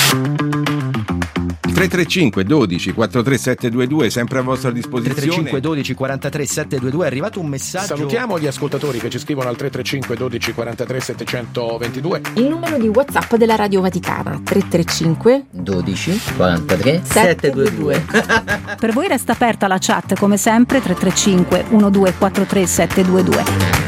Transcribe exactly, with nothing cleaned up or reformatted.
tre tre cinque dodici quarantatré settecentoventidue sempre a vostra disposizione. tre tre cinque dodici quarantatré settecentoventidue. È arrivato un messaggio. Salutiamo gli ascoltatori che ci scrivono al tre tre cinque dodici quarantatré settecentoventidue. Il numero di WhatsApp della Radio Vaticana tre tre cinque dodici quarantatré settecentoventidue. Per voi resta aperta la chat come sempre tre tre cinque uno due quattro tre settecentoventidue.